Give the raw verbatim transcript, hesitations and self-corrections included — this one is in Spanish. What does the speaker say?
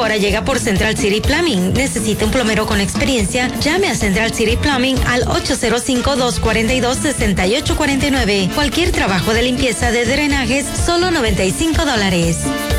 ahora llega por Central City Plumbing. ¿Necesita un plomero con experiencia? Llame a Central City Plumbing al ocho cero cinco, dos cuatro dos, seis ocho cuatro nueve. Cualquier trabajo de limpieza de drenajes, solo noventa y cinco dólares.